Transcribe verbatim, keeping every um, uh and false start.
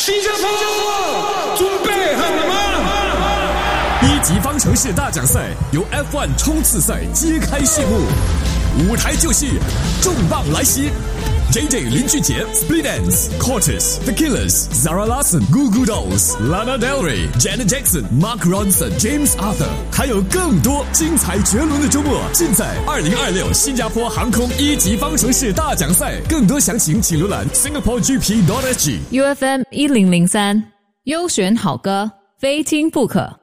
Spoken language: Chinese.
新加坡准备好了吗？ 一级方程式大奖赛由 F 一 冲刺赛揭开序幕，舞台就是重磅来袭。J J 林俊杰 Split Enz、Cortez、The Killers、Zara Larsson、Goo Goo Dolls、Lana Del Rey、Janet Jackson、Mark Ronson、James Arthur， 还有更多精彩绝伦的周末，尽在二零二六新加坡航空一级方程式大奖赛。更多详情请浏览 Singapore G P dot S G。 U F M 一零零三，优选好歌，非听不可。